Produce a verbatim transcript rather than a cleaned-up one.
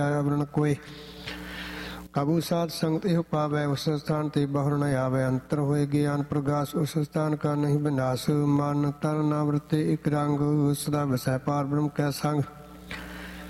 आवरण कोय। कबू साध संगत एह पावै, उस स्थान ते बहुर न आवै। अंतर होए ज्ञान प्रगास, उस स्थान का नहीं विनाश। मन तन न वृत्ते एक रंग, सदा वसै पार ब्रह्म कै संग।